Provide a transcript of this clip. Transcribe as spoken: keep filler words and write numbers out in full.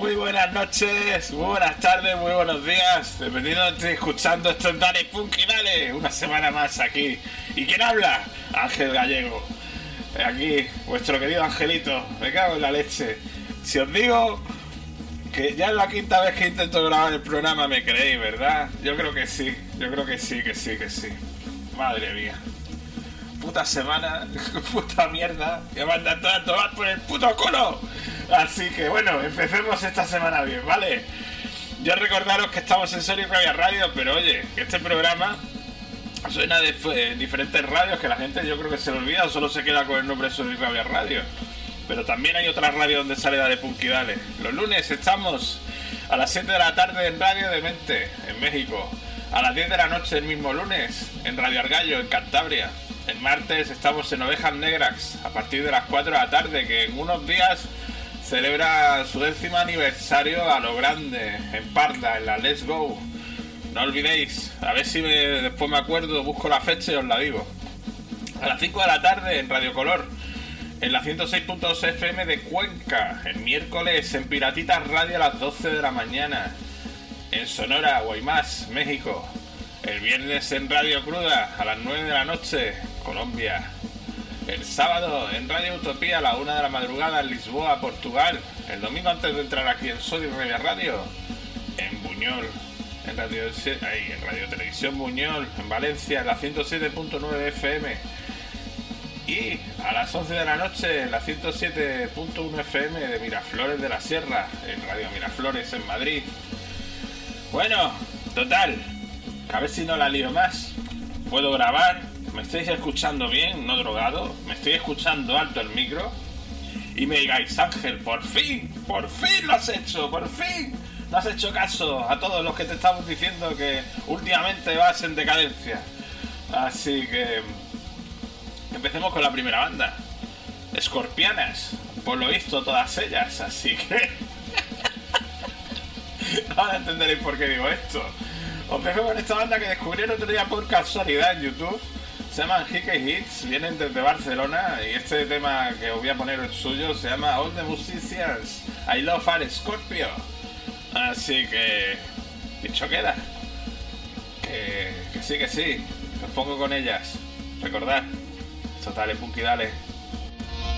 Muy buenas noches, muy buenas tardes, muy buenos días. Dependiendo de estés escuchando esto en Dale Punky Dale. Una semana más aquí. ¿Y quién habla? Ángel Gallego. Aquí, vuestro querido Angelito. Me cago en la leche. Si os digo que ya es la quinta vez que intento grabar el programa, me creéis, ¿verdad? Yo creo que sí, yo creo que sí, que sí, que sí. Madre mía. Puta semana, puta mierda. Que manda todo a tomar por el puto culo. Así que bueno, empecemos esta semana bien, ¿vale? Yo recordaros que estamos en Sonic Radio Radio, pero oye, que este programa suena de, en diferentes radios que la gente yo creo que se le olvida o solo se queda con el nombre de Sonic Radio Radio. Pero también hay otras radios donde sale Dale Punky Dale. Los lunes estamos a las siete de la tarde en Radio Demente, en México. A las diez de la noche el mismo lunes en Radio Argallo, en Cantabria. El martes estamos en Ovejas Negras a partir de las cuatro de la tarde, que en unos días celebra su décimo aniversario a lo grande, en Parda, en la Let's Go. No olvidéis, a ver si me, después me acuerdo, busco la fecha y os la digo. A las cinco de la tarde en Radio Color, en la ciento seis punto dos F M de Cuenca. El miércoles en Piratitas Radio a las doce de la mañana, en Sonora, Guaymas, México. El viernes en Radio Cruda a las nueve de la noche, Colombia. El sábado en Radio Utopía a la una de la madrugada en Lisboa, Portugal. El domingo antes de entrar aquí en Sonic Radio Radio, en Buñol, en Radio, ahí, en Radio Televisión Buñol, en Valencia, en la ciento siete punto nueve F M. Y a las once de la noche en la ciento siete punto uno F M de Miraflores de la Sierra, en Radio Miraflores en Madrid. Bueno, total, a ver si no la lío más. Puedo grabar. ¿Me estáis escuchando bien? ¿No drogado? ¿Me estoy escuchando alto el micro? Y me digáis, Ángel, por fin, por fin lo has hecho, por fin. No has hecho caso a todos los que te estamos diciendo que últimamente vas en decadencia. Así que empecemos con la primera banda. Escorpianas, por lo visto todas ellas, así que ahora entenderéis por qué digo esto. Os dejo con esta banda que descubrí el otro día por casualidad en YouTube. Se llaman Hickey Hits, vienen desde Barcelona y este tema que os voy a poner el suyo se llama All the Musicians I Love Are Scorpio. Así que dicho queda, que, que sí, que sí, que os pongo con ellas. Recordad, esto es Dale Punky Dale.